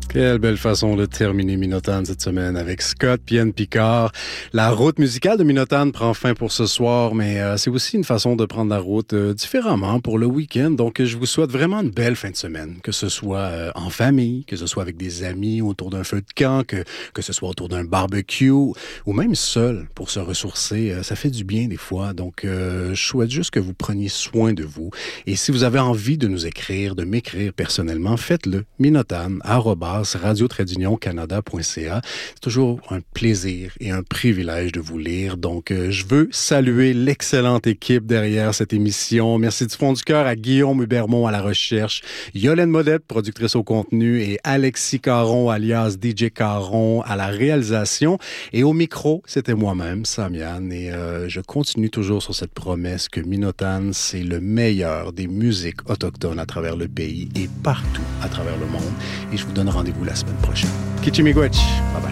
Quelle belle façon de terminer Minotane cette semaine avec Scott Pienne Picard. La route musicale de Minotane prend fin pour ce soir, mais c'est aussi une façon de prendre la route différemment pour le week-end. Donc, je vous souhaite vraiment une belle fin de semaine, que ce soit en famille, que ce soit avec des amis autour d'un feu de camp, que ce soit autour d'un barbecue ou même seul pour se ressourcer. Ça fait du bien des fois. Donc, je souhaite juste que vous preniez soin de vous. Et si vous avez envie de nous écrire, de m'écrire personnellement, faites-le. minotane@radio-canada.ca. C'est toujours un plaisir et un privilège de vous lire. Donc, je veux saluer l'excellente équipe derrière cette émission. Merci du fond du cœur à Guillaume Hubermont à la recherche, Yolène Modette, productrice au contenu, et Alexis Caron, alias DJ Caron, à la réalisation. Et au micro, c'était moi-même, Samian. Et je continue toujours sur cette promesse que Minotane, c'est le meilleur des musiques autochtones à travers le pays et partout à travers le monde. Et je vous donne rendez-vous la semaine prochaine. Kichimigwech. Bye bye.